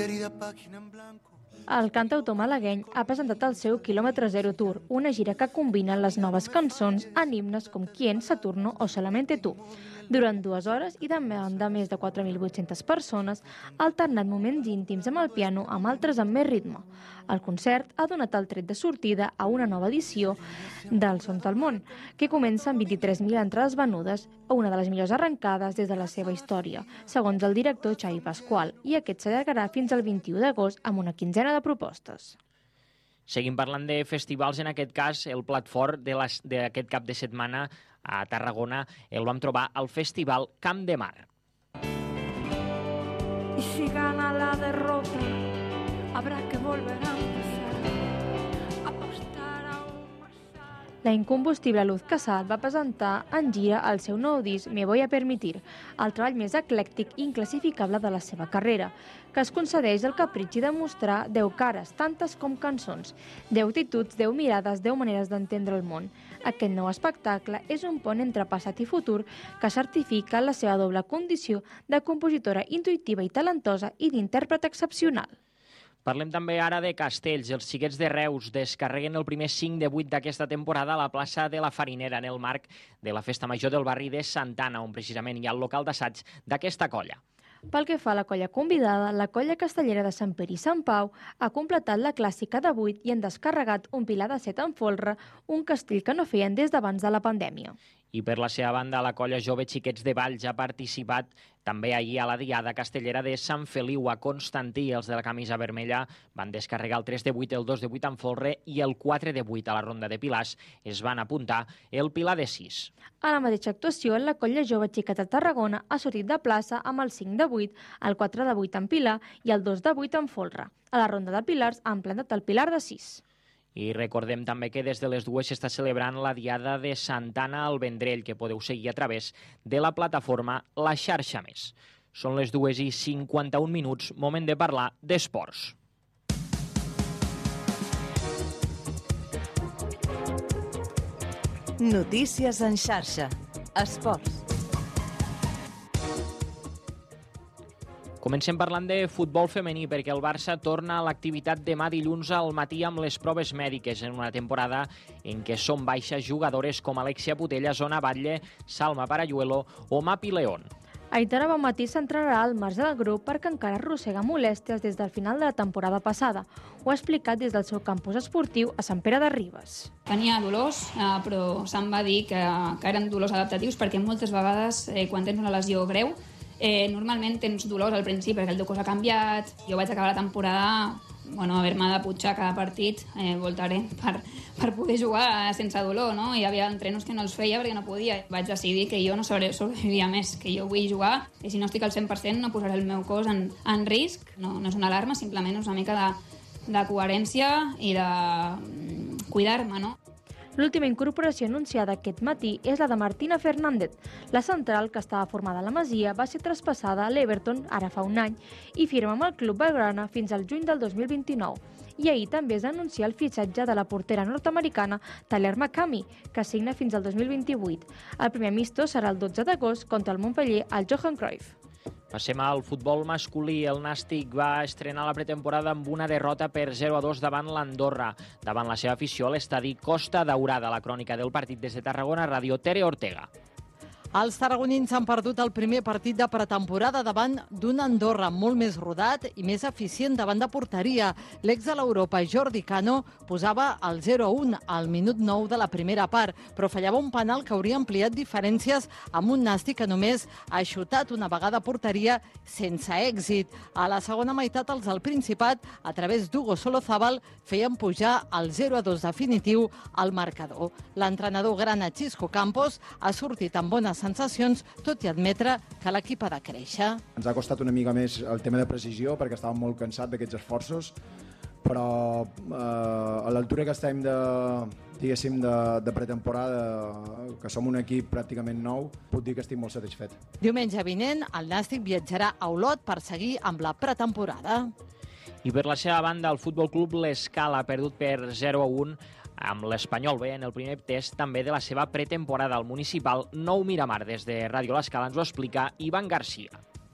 El cantautor malagueny ha presentat el seu Kilómetro Zero Tour, una gira que combina les noves cançons en himnes com Quién, Saturno o Solamente Tú. Durant 2 hores i davant de més de 4.800 persones, ha alternat moments íntims amb el piano amb altres amb més ritme. El concert ha donat el tret de sortida a una nova edició del Sons del Món, que comença amb 23.000 entrades venudes, una de les millors arrencades des de la seva història, segons el director Xavi Pasqual, i aquest s'allargarà fins al 21 d'agost amb una quinzena de propostes. Seguim parlant de festivals, en aquest cas el plat fort d'aquest cap de setmana a Tarragona el vam trobar al Festival Camp de Mar. Y si gana la derrota, habrá que volver a empezar, apostar aún más. La incombustible Luz Casal va presentar en gira el seu nou disc Me voy a permitir, el treball més eclèctic i inclassificable de la seva carrera, que es concedeix el capritxi de mostrar 10 cares, tantes com cançons, 10 actituds, 10 mirades, 10 maneres d'entendre el món. Aquest nou espectacle és un pont entre passat i futur que certifica la seva doble condició de compositora intuïtiva i talentosa i d'intèrpret excepcional. Parlem també ara de castells. Els Xiquets de Reus descarreguen el primer 5 de 8 d'aquesta temporada a la plaça de la Farinera, en el marc de la Festa Major del barri de Santana, on precisament hi ha el local d'assaig d'aquesta colla. Pel que fa a la colla convidada, la colla castellera de Sant Pere i Sant Pau ha completat la clàssica de 8 i han descarregat un pilar de 7 en folre, un castell que no feien des d'abans de la pandèmia. I per la seva banda, la colla jove Xiquets de Valls ha participat també ahir a la Diada Castellera de Sant Feliu a Constantí. Els de la camisa vermella van descarregar el 3 de 8, el 2 de 8 en folre i el 4 de 8 a la ronda de pilars. Es van apuntar el pilar de 6. A la mateixa actuació, la colla jove Xiquet de Tarragona ha sortit de plaça amb el 5 de 8, el 4 de 8 en pilar i el 2 de 8 en folre. A la ronda de pilars han plantat el pilar de 6. I recordem també que des de les 2 s'està celebrant la Diada de Santana al Vendrell, que podeu seguir a través de la plataforma La Xarxa Més. Són les 2:51 minuts, moment de parlar d'esports. Notícies en xarxa. Esports. Comencem parlant de futbol femení perquè el Barça torna a l'activitat demà dilluns al matí amb les proves mèdiques en una temporada en què són baixes jugadores com Alexia Putella, Zona Batlle, Salma Parayuelo o Mapi León. Aitana Bonmatí s'entrarà al marge del grup perquè encara arrossega molèsties des del final de la temporada passada. Ho ha explicat des del seu campus esportiu a Sant Pere de Ribes. Tenia dolors, però se'm va dir que eren dolors adaptatius perquè moltes vegades quan tens una lesió greu normalment tens dolors al principi perquè el teu cos ha canviat. Jo vaig acabar la temporada haver-me de putxar cada partit, voltaré, per poder jugar sense dolor, no? Hi havia entrenos que no els feia perquè no podia. Vaig decidir que jo no sobreviviria més, que jo vull jugar i si no estic al 100% no posaré el meu cos en risc. No és una alarma, simplement és una mica de coherència i de cuidar-me, no? L'última incorporació anunciada aquest matí és la de Martina Fernández. La central, que estava formada a la Masia, va ser traspassada a l'Everton ara fa un any i firma amb el club blaugrana fins al juny del 2029. I ahir també es va anunciar el fitxatge de la portera nord-americana Tyler McCamey, que signa fins al 2028. El primer amistós serà el 12 d'agost contra el Montpellier al Johan Cruyff. Passem al futbol masculí. El Nàstic va estrenar la pretemporada amb una derrota per 0-2 davant l'Andorra. Davant la seva afició a l'estadi Costa Daurada. La crònica del partit des de Tarragona Ràdio, Tere Ortega. Els tarragonins han perdut el primer partit de pretemporada davant d'un Andorra molt més rodat i més eficient davant de porteria. L'ex de l'Europa, Jordi Cano, posava el 0-1 al minut 9 de la primera part, però fallava un penal que hauria ampliat diferències amb un Nàstic que només ha xutat una vegada a porteria sense èxit. A la segona meitat, els del Principat, a través d'Hugo Solozábal, feien pujar el 0-2 definitiu al marcador. L'entrenador grana Xisco Campos ha sortit amb bones sensacions, tot i admetre que l'equip ha de créixer. Ens ha costat una mica més el tema de precisió perquè estàvem molt cansats d'aquests esforços, però a l'altura que estem de pretemporada, que som un equip pràcticament nou, puc dir que estic molt satisfet. Diumenge vinent, el Nàstic viatjarà a Olot per seguir amb la pretemporada. I per la seva banda, el Futbol Club l'Escala ha perdut per 0-1 amb l'Espanyol B en el primer test també de la seva pretemporada al municipal Nou Miramar. Des de Ràdio L'Escala ens ho explica Ivan Garcia.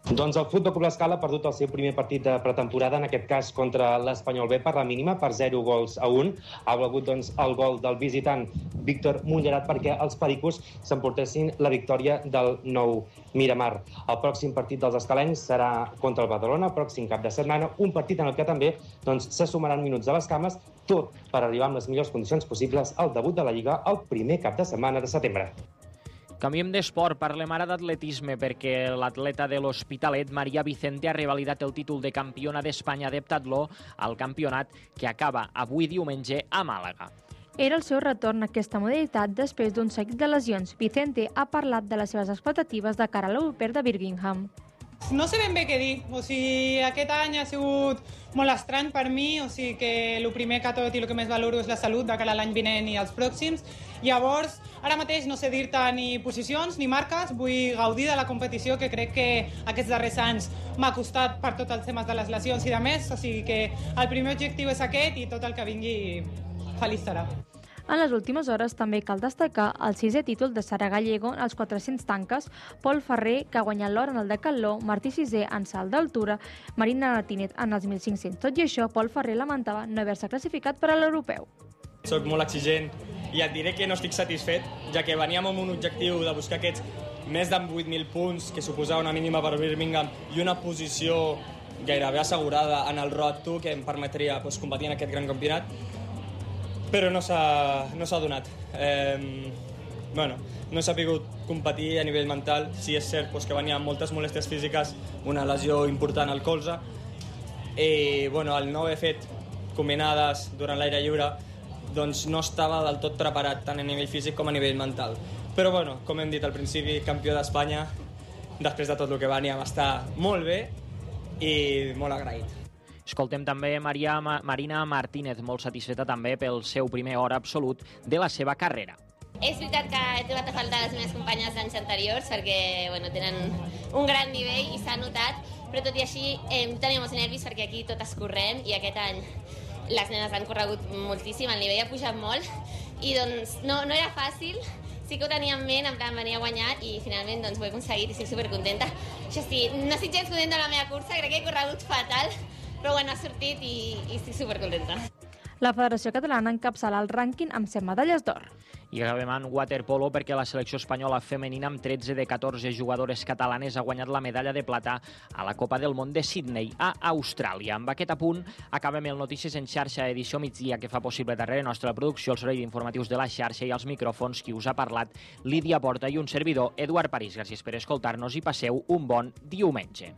Doncs el Futbol Club L'Escala ha perdut el seu primer partit de pretemporada, en aquest cas contra l'Espanyol B per la mínima, per 0-1. Ha valgut el gol del visitant Víctor Mullerat perquè els pericos s'emportessin la victòria del nou Miramar. El pròxim partit dels escalencs serà contra el Badalona, el pròxim cap de setmana, un partit en el que també se sumaran minuts a les cames, tot per arribar amb les millors condicions possibles al debut de la Lliga el primer cap de setmana de setembre. Canviem d'esport, parlem ara d'atletisme perquè l'atleta de l'Hospitalet, Maria Vicente, ha revalidat el títol de campiona d'Espanya d'heptatló al campionat que acaba avui diumenge a Màlaga. Era el seu retorn a aquesta modalitat després d'un seguit de lesions. Vicente ha parlat de les seves expectatives de cara a l'Europeu de Birmingham. No sé ben bé què dir, aquest any ha sigut molt estrany per mi, que el primer que tot i el que més valoro és la salut de cara a l'any vinent i els pròxims. Llavors, ara mateix no sé dir-te ni posicions ni marques, vull gaudir de la competició, que crec que aquests darrers anys m'ha costat per tots els temes de les lesions i de més, que el primer objectiu és aquest i tot el que vingui feliç serà. En les últimes hores també cal destacar el 6è títol de Sara Gallego als 400 tanques, Pol Ferrer, que ha guanyat l'or en el decatló, Martí Sisé en salt d'altura, Marina Martínez en els 1.500. Tot i això, Pol Ferrer lamentava no haver-se classificat per a l'europeu. Soc molt exigent i et diré que no estic satisfet, ja que veníem amb un objectiu de buscar aquests més de 8.000 punts, que suposava una mínima per Birmingham, i una posició gairebé assegurada en el Road 2, que em permetria competir en aquest gran campionat. Però no s'ha donat. No s'ha pogut competir a nivell mental. Sí, és cert que venia amb moltes molèsties físiques, una lesió important al colze, i el no haver fet combinades durant l'aire lliure doncs no estava del tot preparat tant a nivell físic com a nivell mental. Però, com hem dit al principi, campió d'Espanya, després de tot el que veníem, està molt bé i molt agraït. Escoltem també Marina Martínez, molt satisfeta també pel seu primer hora absolut de la seva carrera. És veritat que he trobat a faltar les meves companyes d'anys anteriors perquè tenen un gran nivell i s'ha notat, però tot i així tenia molts nervis perquè aquí tot és corrent i aquest any les nenes han corregut moltíssim, el nivell ha pujat molt i no era fàcil. Sí que ho tenia en ment, en plan venir a guanyar i finalment ho he aconseguit i estic supercontenta. Això sí, no estic gens contenta amb la meva cursa, crec que he corregut fatal, però ha sortit i estic supercontenta. La Federació Catalana encapçala el rànquing amb 7 medalles d'or. I acabem en waterpolo perquè la selecció espanyola femenina amb 13 de 14 jugadores catalanes ha guanyat la medalla de plata a la Copa del Món de Sydney, a Austràlia. Amb aquest apunt acabem el Notícies en xarxa edició migdia que fa possible darrere nostra la producció, el servei d'informatius de la xarxa i els micròfons qui us ha parlat, Lídia Porta i un servidor, Eduard París. Gràcies per escoltar-nos i passeu un bon diumenge.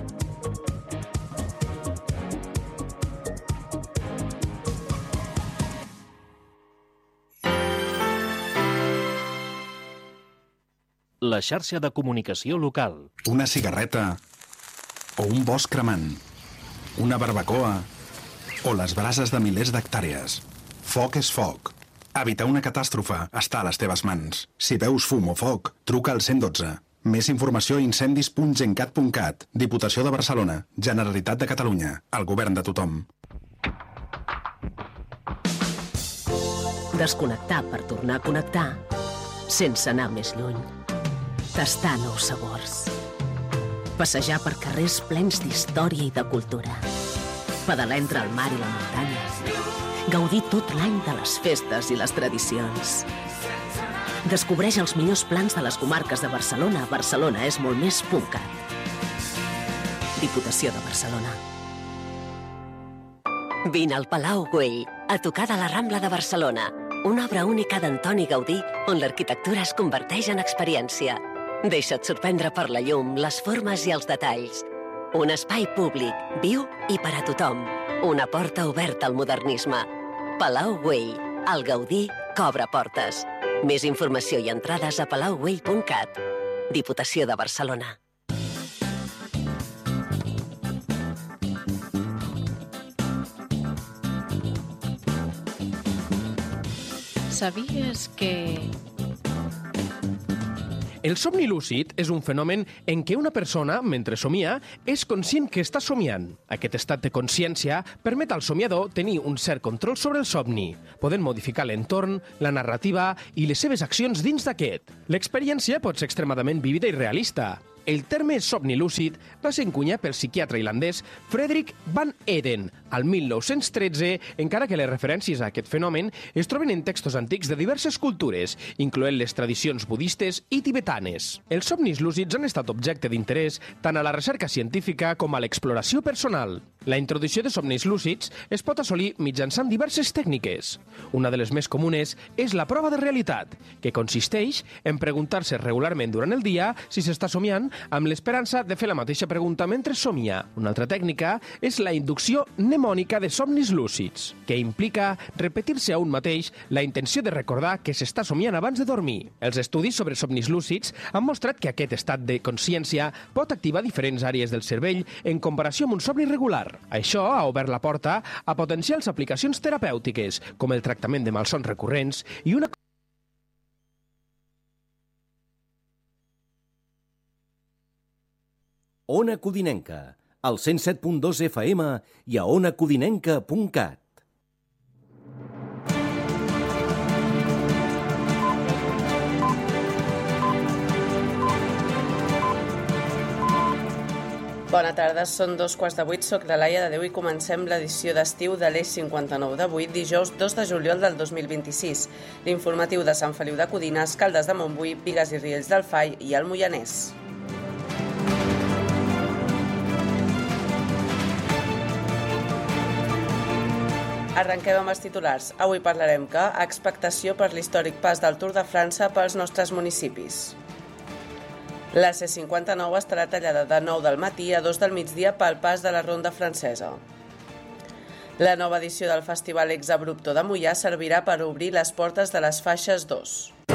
La xarxa de comunicació local. Una cigarreta o un bosc cremant, una barbacoa o les brases de milers d'hectàrees. Foc és foc. Evitar una catàstrofe està a les teves mans. Si veus fum o foc, truca al 112. Més informació a incendis.gencat.cat. Diputació de Barcelona. Generalitat de Catalunya. El govern de tothom. Desconnectar per tornar a connectar sense anar més lluny. Tastar nous sabors. Passejar per carrers plens d'història i de cultura. Pedalar entre el mar i la muntanya. Gaudir tot l'any de les festes i les tradicions. Descobreix els millors plans de les comarques de Barcelona a barcelonaesmoltmés.cat. Diputació de Barcelona. Vine al Palau Güell, a tocar de la Rambla de Barcelona. Una obra única d'Antoni Gaudí on l'arquitectura es converteix en experiència. Deixa't sorprendre per la llum, les formes i els detalls. Un espai públic, viu i per a tothom. Una porta oberta al modernisme. Palau Güell, el Gaudí que obre portes. Més informació i entrades a palaugüell.cat. Diputació de Barcelona. Sabies que... El somni lúcid és un fenomen en què una persona, mentre somia, és conscient que està somiant. Aquest estat de consciència permet al somiador tenir un cert control sobre el somni, podent modificar l'entorn, la narrativa i les seves accions dins d'aquest. L'experiència pot ser extremadament vívida i realista. El terme somni lúcid va ser encunyat pel psiquiatre irlandès Frederick Van Eden al 1913, encara que les referències a aquest fenomen es troben en textos antics de diverses cultures, incloent les tradicions budistes i tibetanes. Els somnis lúcids han estat objecte d'interès tant a la recerca científica com a l'exploració personal. La introducció de somnis lúcids es pot assolir mitjançant diverses tècniques. Una de les més comunes és la prova de realitat, que consisteix en preguntar-se regularment durant el dia si s'està somiant amb l'esperança de fer la mateixa pregunta mentre somia. Una altra tècnica és la inducció mnemònica de somnis lúcids, que implica repetir-se a un mateix la intenció de recordar que s'està somiant abans de dormir. Els estudis sobre somnis lúcids han mostrat que aquest estat de consciència pot activar diferents àrees del cervell en comparació amb un somni regular. Això ha obert la porta a potencials aplicacions terapèutiques, com el tractament de malsons recurrents i una... Ona Codinenca, al 107.2 FM i a onacodinenca.cat. Bona tarda, són 7:15, soc la Laia de Déu i comencem l'edició d'estiu de l'Eix 59 d'avui, dijous 2 de juliol del 2026. L'informatiu de Sant Feliu de Codines, Caldes de Montbui, Bigues i Riells del Fai i el Moianès. Arrenquem amb els titulars. Avui parlarem que expectació per l'històric pas del Tour de França pels nostres municipis. La C59 estarà tallada de 9 del matí a 2 del migdia pel pas de la Ronda Francesa. La nova edició del Festival Exabrupto de Moià servirà per obrir les portes de les faixes 2.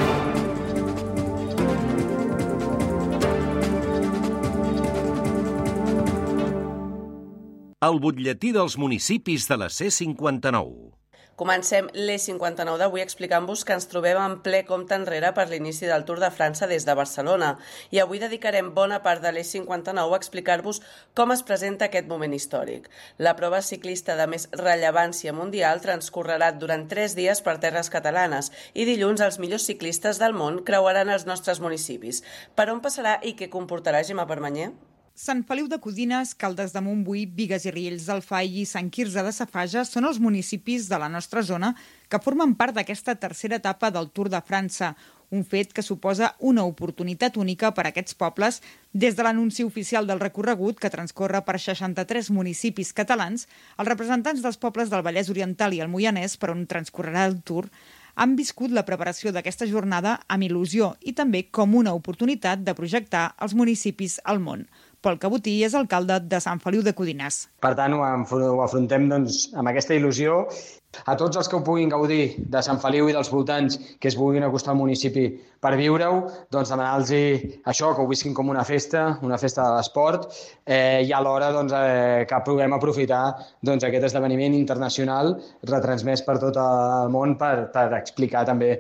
El butlletí dels municipis de la C59. Comencem l'E59 d'avui explicant-vos que ens trobem en ple compte enrere per l'inici del Tour de França des de Barcelona i avui dedicarem bona part de l'E59 a explicar-vos com es presenta aquest moment històric. La prova ciclista de més rellevància mundial transcorrerà durant 3 dies per terres catalanes i dilluns els millors ciclistes del món creuaran els nostres municipis. Per on passarà i què comportarà, Gemma Permanyer? Sant Feliu de Codines, Caldes de Montbui, Bigues i Riells del Fai i Sant Quirze de Safaja són els municipis de la nostra zona que formen part d'aquesta tercera etapa del Tour de França, un fet que suposa una oportunitat única per a aquests pobles. Des de l'anunci oficial del recorregut, que transcorre per 63 municipis catalans, els representants dels pobles del Vallès Oriental i el Moianès, per on transcorrerà el Tour, han viscut la preparació d'aquesta jornada amb il·lusió i també com una oportunitat de projectar els municipis al món. Pol Cabotí és alcalde de Sant Feliu de Codines. Per tant, ho afrontem amb aquesta il·lusió. A tots els que ho puguin gaudir de Sant Feliu i dels voltants, que es vulguin acostar al municipi per viure-ho, doncs demanar-los això, que ho visquin com una festa de l'esport, i alhora que puguem aprofitar aquest esdeveniment internacional retransmès per tot el món per explicar també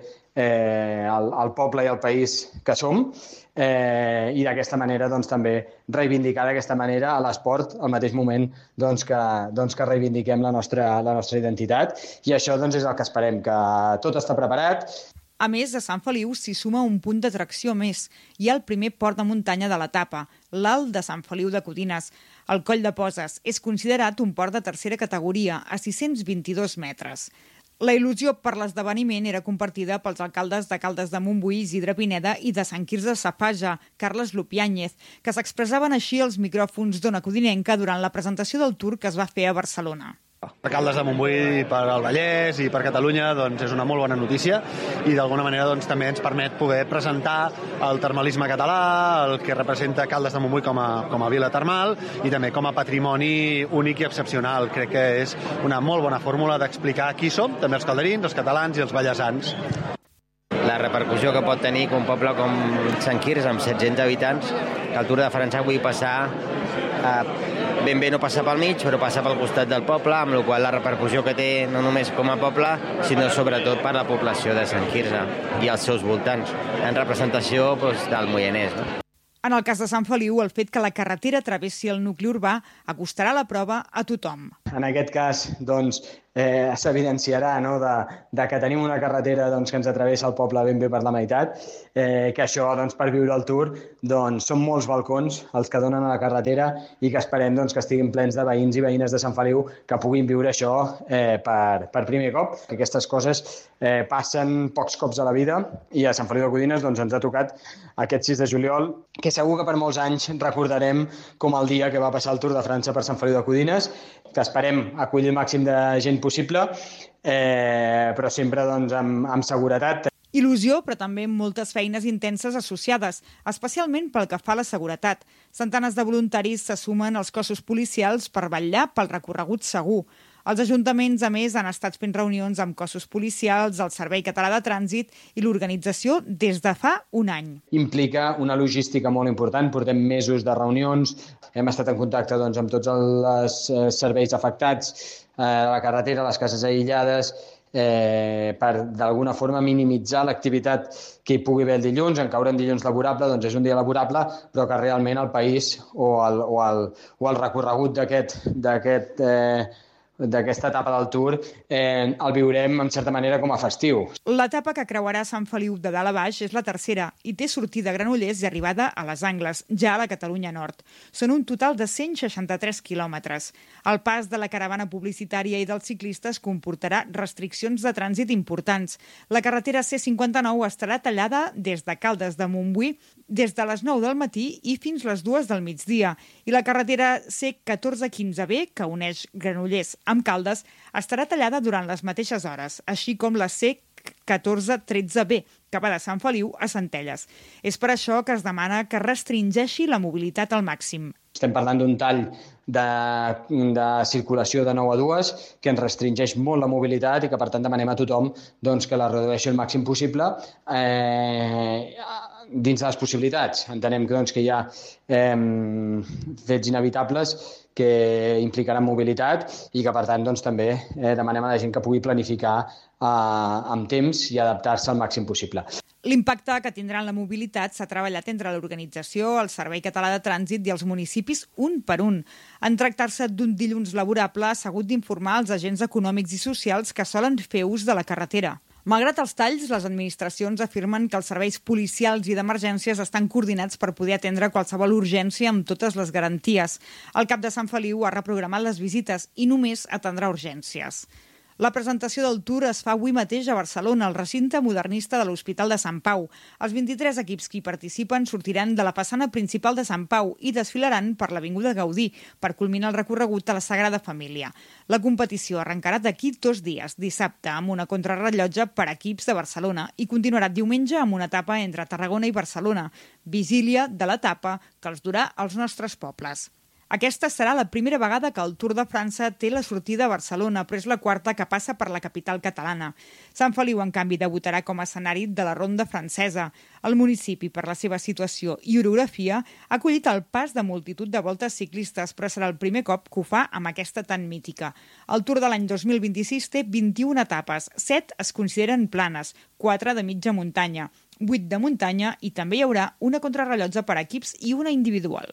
al poble i al país que som, i d'aquesta manera també reivindicar d'aquesta manera a l'esport al mateix moment que reivindiquem la nostra identitat, i això és el que esperem, que tot està preparat. A més, a Sant Feliu s'hi suma un punt d'atracció més. Hi ha el primer port de muntanya de l'etapa, l'Alt de Sant Feliu de Codines. El Coll de Poses és considerat un port de tercera categoria, a 622 metres. La il·lusió per l'esdeveniment era compartida pels alcaldes de Caldes de Montbui, Isidre Pineda, i de Sant Quirze de Safaja, Carles Lupiáñez, que s'expressaven així als micròfons d'Ona Codinenca durant la presentació del Tour que es va fer a Barcelona. Per Caldes de Montbui, per al Vallès i per Catalunya és una molt bona notícia i d'alguna manera també ens permet poder presentar el termalisme català, el que representa Caldes de Montbui com a vila termal i també com a patrimoni únic i excepcional. Crec que és una molt bona fórmula d'explicar qui som, també els calderins, els catalans i els vallesans. La repercussió que pot tenir un poble com Sant Quirze, amb 700 habitants, que el Tour de França vull passar ben bé no passa pel mig, però passa pel costat del poble, amb la qual la repercussió que té no només com a poble, sinó sobretot per la població de Sant Quirze i els seus voltants, en representació del Moianès. En el cas de Sant Feliu, el fet que la carretera travessi el nucli urbà acostarà la prova a tothom. En aquest cas, doncs, s'evidenciarà de que tenim una carretera que ens travessa el poble ben bé per la meitat, que això, per viure el Tour, són molts balcons els que donen a la carretera i que esperem que estiguin plens de veïns i veïnes de Sant Feliu que puguin viure això per primer cop. Aquestes coses passen pocs cops a la vida i a Sant Feliu de Codines ens ha tocat aquest 6 de juliol, que segur que per molts anys recordarem com el dia que va passar el Tour de França per Sant Feliu de Codines, que esperem acollir el màxim de gent possible, però sempre amb seguretat. Il·lusió, però també moltes feines intenses associades, especialment pel que fa a la seguretat. Centenars de voluntaris se sumen als cossos policials per vetllar pel recorregut segur. Els ajuntaments, a més, han estat fent reunions amb cossos policials, el Servei Català de Trànsit i l'organització des de fa un any. Implica una logística molt important, portem mesos de reunions, hem estat en contacte amb tots els serveis afectats, la carretera, les cases aïllades, per d'alguna forma minimitzar l'activitat que hi pugui haver el dilluns. En caure en dilluns laborable, és un dia laborable, però que realment el país o el recorregut d'aquesta etapa del Tour el viurem, en certa manera, com a festiu. L'etapa que creuarà Sant Feliu de dalt a baix és la tercera i té sortida a Granollers i arribada a les Angles, ja a la Catalunya Nord. Són un total de 163 quilòmetres. El pas de la caravana publicitària i dels ciclistes comportarà restriccions de trànsit importants. La carretera C59 estarà tallada des de Caldes de Montbui des de les 9 del matí i fins les 2 del migdia. I la carretera C1415B, que uneix Granollers amb Caldes, estarà tallada durant les mateixes hores, així com la C1413B, que va de Sant Feliu a Centelles. És per això que es demana que restringeixi la mobilitat al màxim. Estem parlant d'un tall de circulació de 9 a 2 que ens restringeix molt la mobilitat i que, per tant, demanem a tothom que la redueixi el màxim possible dins de les possibilitats. Entenem que hi ha fets inevitables que implicaran mobilitat i que, per tant, també demanem a la gent que pugui planificar amb temps i adaptar-se al màxim possible. L'impacte que tindrà en la mobilitat s'ha treballat entre l'organització, el Servei Català de Trànsit i els municipis un per un. En tractar-se d'un dilluns laborable, s'ha hagut d'informar els agents econòmics i socials que solen fer ús de la carretera. Malgrat els talls, les administracions afirmen que els serveis policials i d'emergències estan coordinats per poder atendre qualsevol urgència amb totes les garanties. El cap de Sant Feliu ha reprogramat les visites i només atendrà urgències. La presentació del Tour es fa avui mateix a Barcelona, al recinte modernista de l'Hospital de Sant Pau. Els 23 equips que hi participen sortiran de la façana principal de Sant Pau i desfilaran per l'Avinguda Gaudí per culminar el recorregut a la Sagrada Família. La competició arrencarà d'aquí 2 dies, dissabte amb una contrarrellotge per equips de Barcelona i continuarà diumenge amb una etapa entre Tarragona i Barcelona, vigília de l'etapa que els durà als nostres pobles. Aquesta serà la primera vegada que el Tour de França té la sortida a Barcelona, però és la quarta que passa per la capital catalana. Sant Feliu, en canvi, debutarà com a escenari de la ronda francesa. El municipi, per la seva situació i orografia, ha acollit el pas de multitud de voltes ciclistes, però serà el primer cop que ho fa amb aquesta tan mítica. El Tour de l'any 2026 té 21 etapes, 7 es consideren planes, 4 de mitja muntanya, 8 de muntanya i també hi haurà una contrarrellotge per equips i una individual.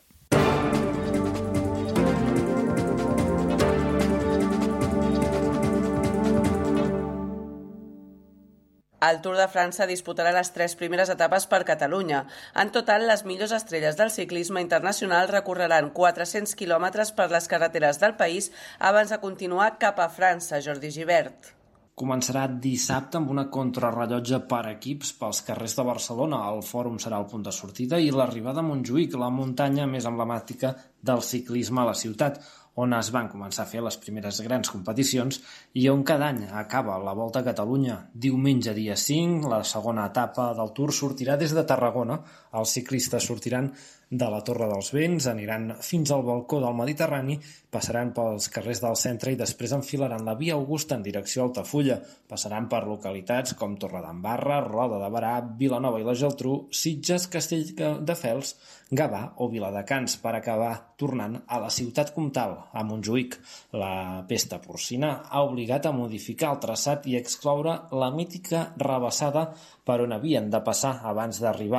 El Tour de França disputarà les 3 primeres etapes per Catalunya. En total, les millors estrelles del ciclisme internacional recorreran 400 quilòmetres per les carreteres del país abans de continuar cap a França. Jordi Gibert. Començarà dissabte amb una contrarrellotge per equips pels carrers de Barcelona. El fòrum serà el punt de sortida i l'arribada a Montjuïc, la muntanya més emblemàtica del ciclisme a la ciutat, on es van començar a fer les primeres grans competicions i on cada any acaba la Volta a Catalunya. Diumenge, dia 5, la segona etapa del Tour sortirà des de Tarragona. Els ciclistes sortiran de la Torre dels Vents, aniran fins al balcó del Mediterrani, passaran pels carrers del centre i després enfilaran la Via Augusta en direcció a Altafulla. Passaran per localitats com Torredembarra, Roda de Berà, Vilanova i la Geltrú, Sitges, Castelldefels, Gavà o Viladecans, per acabar tornant a la ciutat comtal, a Montjuïc. La pesta porcina ha obligat a modificar el traçat i excloure la mítica rebassada per on havien de passar abans d'arribar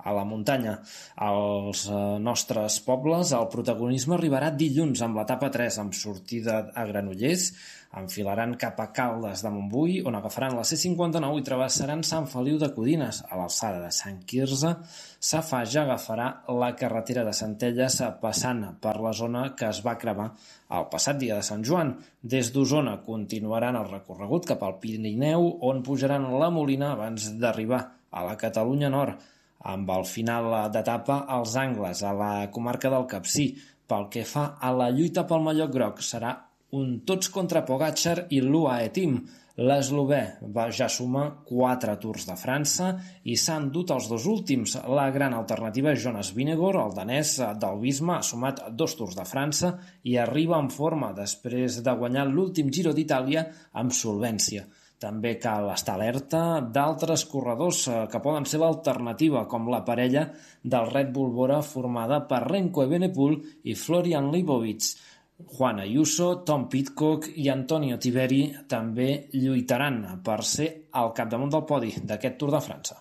a la muntanya. Als nostres pobles el protagonisme arribarà dilluns amb l'etapa 3, amb sortida a Granollers, enfilaran cap a Caldes de Montbui, on agafaran la C59 i travessaran Sant Feliu de Codines. A l'alçada de Sant Quirze, Safaja agafarà la carretera de Centelles passant per la zona que es va cremar el passat dia de Sant Joan. Des d'Osona continuaran el recorregut cap al Pirineu, on pujaran la Molina abans d'arribar a la Catalunya Nord, amb el final d'etapa als Angles, a la comarca del Capcir. Pel que fa a la lluita pel mallot groc, serà un tots contra Pogačar i l'UAE Team. L'eslovè ja suma 4 Tours de França i s'ha endut els 2 últims. La gran alternativa és Jonas Vingegaard, el danès del Visma, ha sumat 2 Tours de França i arriba en forma després de guanyar l'últim Giro d'Itàlia amb solvència. També cal estar alerta d'altres corredors que poden ser l'alternativa, com la parella del Red Bull Bora formada per Remco Evenepoel i Florian Leibowitz. Juan Ayuso, Tom Pidcock i Antonio Tiberi també lluitaran per ser al capdamunt del podi d'aquest Tour de França.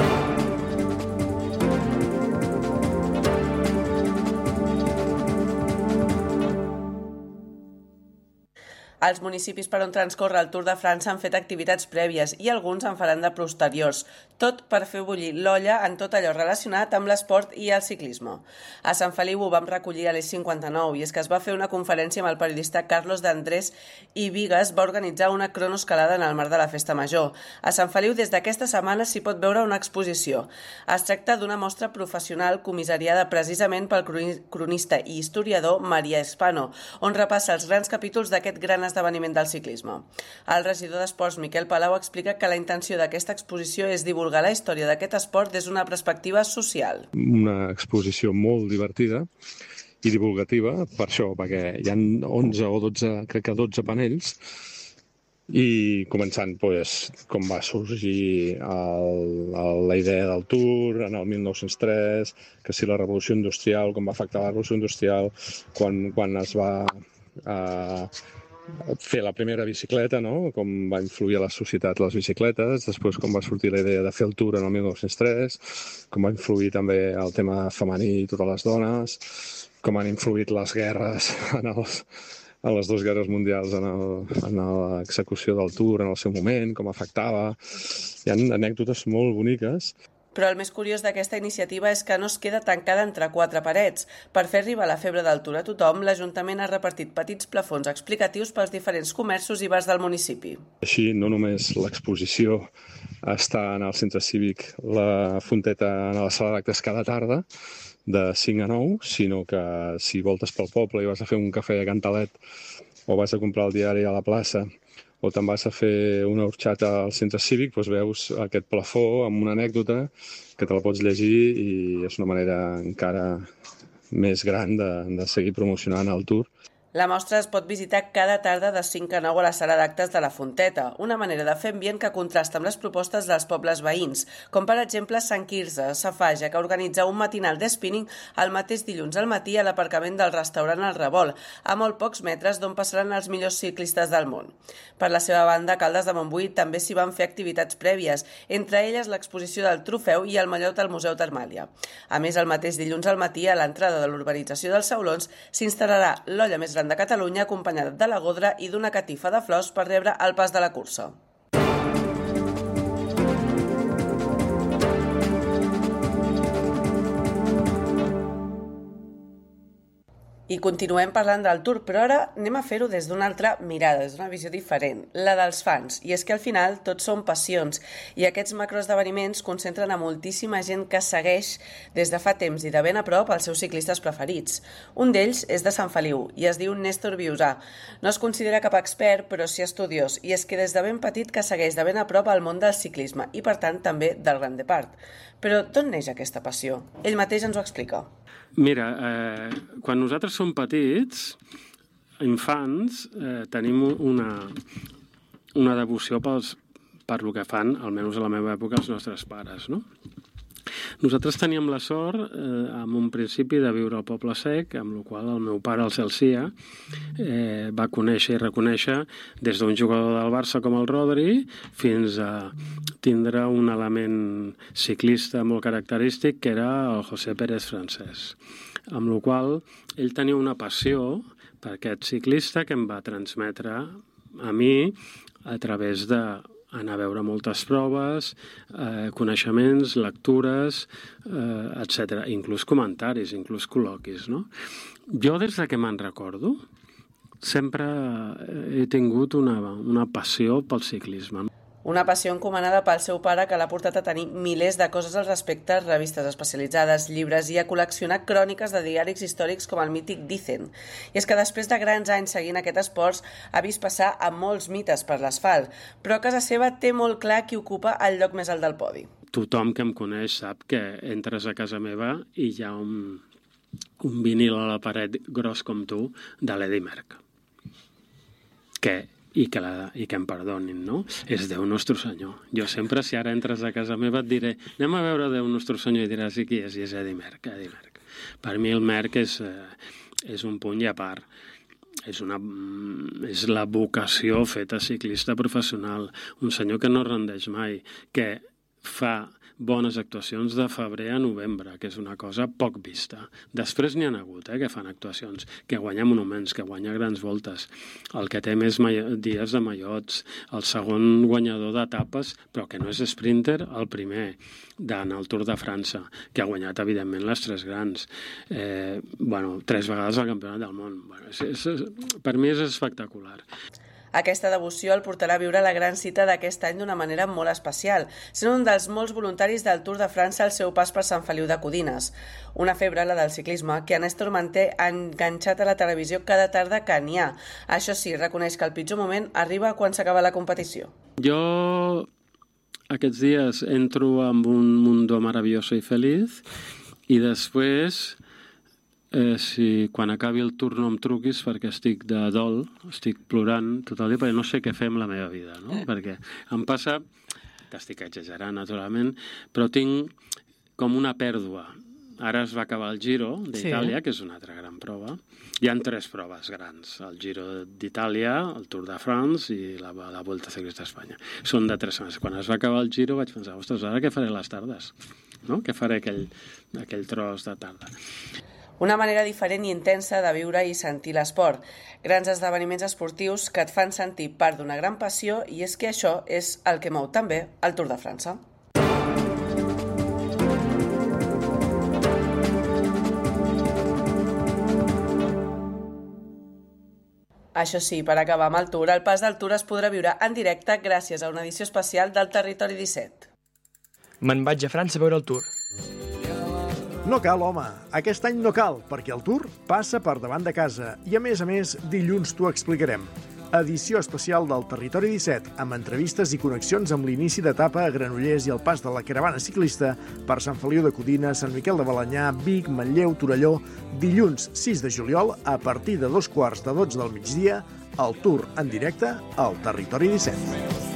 Els municipis per on transcorre el Tour de França han fet activitats prèvies i alguns en faran de posteriors, tot per fer bullir l'olla en tot allò relacionat amb l'esport i el ciclisme. A Sant Feliu ho vam recollir a l'E59 i és que es va fer una conferència amb el periodista Carlos d'Andrés i Vigues va organitzar una cronoescalada en el marc de la Festa Major. A Sant Feliu des d'aquesta setmana s'hi pot veure una exposició. Es tracta d'una mostra professional comissariada precisament pel cronista i historiador Maria Espano, on repassa els grans capítols d'aquest gran esdeveniment del ciclisme. El regidor d'Esports, Miquel Palau, explica que la intenció d'aquesta exposició és divulgar la història d'aquest esport des d'una perspectiva social. Una exposició molt divertida i divulgativa, per això, perquè hi ha 11 o 12, crec que 12 panells, i començant com va sorgir la idea del Tour en el 1903, que si la revolució industrial, com va afectar la revolució industrial, quan es va fer la primera bicicleta, no? Com va influir a la societat les bicicletes, després com va sortir la idea de fer el Tour en el 1903, com va influir també el tema femení i totes les dones, com han influït les guerres en les 2 guerres mundials en l'execució del Tour en el seu moment, com afectava. Hi ha anècdotes molt boniques. Però el més curiós d'aquesta iniciativa és que no es queda tancada entre 4 parets. Per fer arribar la febre del Tour a tothom, l'Ajuntament ha repartit petits plafons explicatius pels diferents comerços i bars del municipi. Així, no només l'exposició està en el centre cívic, la fonteta en la sala d'actes cada tarda, de 5 a 9, sinó que si voltes pel poble i vas a fer un cafè a Cantalet o vas a comprar el diari a la plaça o te'n vas a fer una horxata al centre cívic, doncs veus aquest plafó amb una anècdota que te la pots llegir i és una manera encara més gran de seguir promocionant el Tour. La mostra es pot visitar cada tarda de 5 a 9 a la sala d'actes de la Fonteta, una manera de fer ambient que contrasta amb les propostes dels pobles veïns, com per exemple Sant Quirze, Safaja, que organitza un matinal de spinning el mateix dilluns al matí a l'aparcament del restaurant El Revolt, a molt pocs metres d'on passaran els millors ciclistes del món. Per la seva banda, a Caldes de Montbui també s'hi van fer activitats prèvies, entre elles l'exposició del Trofeu i el mallot al Museu Termàlia. A més, el mateix dilluns al matí, a l'entrada de l'urbanització dels Saulons, s'instal·larà l'olla més gran de Catalunya acompanyada de la godra i d'una catifa de flors per rebre el pas de la cursa. I continuem parlant del Tour, però ara anem a fer-ho des d'una altra mirada, des d'una visió diferent, la dels fans. I és que al final tots són passions i aquests macroesdeveniments concentren a moltíssima gent que segueix des de fa temps i de ben a prop els seus ciclistes preferits. Un d'ells és de Sant Feliu i es diu Néstor Viusà. No es considera cap expert, però sí estudiós, i és que des de ben petit que segueix de ben a prop el món del ciclisme i, per tant, també del Grand Depart. Però d'on neix aquesta passió? Ell mateix ens ho explica. Mira, quan nosaltres som petits, infants, tenim una devoció per el que fan, almenys a la meva època, els nostres pares, no? Nosaltres teníem la sort, en un principi, de viure al Poble Sec, amb la qual el meu pare, el Celsia, va conèixer i reconèixer des d'un jugador del Barça com el Rodri fins a tindre un element ciclista molt característic que era el José Pérez Francés, amb la qual ell tenia una passió per aquest ciclista que em va transmetre a mi a través d'anar a veure moltes proves, coneixements, lectures, etc. Inclús comentaris, inclús col·loquis, no? Jo, des que me'n recordo, sempre he tingut una passió pel ciclisme. Una passió encomanada pel seu pare que l'ha portat a tenir milers de coses al respecte, revistes especialitzades, llibres i a col·leccionar cròniques de diaris històrics com el mític Dicen. I és que després de grans anys seguint aquest esport ha vist passar a molts mites per l'asfalt, però a casa seva té molt clar qui ocupa el lloc més alt del podi. Tothom que em coneix sap que entres a casa meva i hi ha un vinil a la paret gros com tu de l'Eddie Merckx. I que em perdonin, no? És Déu Nostre Senyor. Jo sempre, si ara entres a casa meva, et diré anem a veure Déu Nostre Senyor i diràs qui és, i és Eddie Merckx. Per mi el Merckx és un punt i a part. És la vocació feta ciclista professional. Un senyor que no rendeix mai, que fa bones actuacions de febrer a novembre, que és una cosa poc vista. Després n'hi ha hagut, que fan actuacions, que guanya monuments, que guanya grans voltes, el que té més dies de mallots, el segon guanyador d'etapes, però que no és sprinter, el primer, en el Tour de França, que ha guanyat, evidentment, les 3 grans. 3 vegades el campionat del món. Per mi és espectacular. Aquesta devoció el portarà a viure la gran cita d'aquest any d'una manera molt especial, sent un dels molts voluntaris del Tour de França al seu pas per Sant Feliu de Codines. Una febre, la del ciclisme, que a Néstor Manté ha enganxat a la televisió cada tarda que n'hi ha. Això sí, reconeix que el pitjor moment arriba quan s'acaba la competició. Jo aquests dies entro amb un mundo maravilloso i feliç i després... si quan acabi el Tour no em truquis perquè estic de dol, estic plorant tot el dia perquè no sé què fer amb la meva vida, no? Perquè em passa, t'estic exagerant naturalment, però tinc com una pèrdua. Ara es va acabar el Giro d'Itàlia, que és una altra gran prova. Hi ha 3 proves grans, el Giro d'Itàlia, el Tour de France i la Volta Ciclista a Espanya. Són de 3 setmanes. Quan es va acabar el Giro vaig pensar, ostres, ara què faré les tardes? No? Què faré aquell tros de tarda? Una manera diferent i intensa de viure i sentir l'esport. Grans esdeveniments esportius que et fan sentir part d'una gran passió i és que això és el que mou també el Tour de França. Això sí, per acabar amb el Tour, el pas del Tour es podrà viure en directe gràcies a una edició especial del Territori 17. Me'n vaig a França a veure el Tour. No cal, home. Aquest any no cal, perquè el Tour passa per davant de casa. I a més, dilluns t'ho explicarem. Edició especial del Territori 17, amb entrevistes i connexions amb l'inici d'etapa a Granollers i el pas de la caravana ciclista per Sant Feliu de Codines, Sant Miquel de Balenyà, Vic, Manlleu, Torelló. Dilluns 6 de juliol, a partir de 2:15 del migdia, el Tour en directe al Territori 17.